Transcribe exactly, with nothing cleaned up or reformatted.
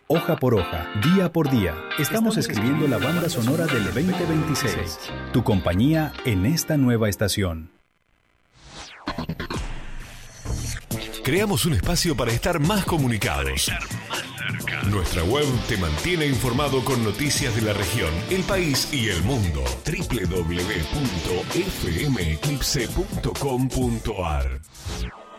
Hoja por hoja, día por día, estamos escribiendo la banda sonora del veinte veintiséis. Tu compañía en esta nueva estación. Creamos un espacio para estar más comunicados. Nuestra web te mantiene informado con noticias de la región, el país y el mundo. doble u doble u doble u punto f m eclipse punto com punto a r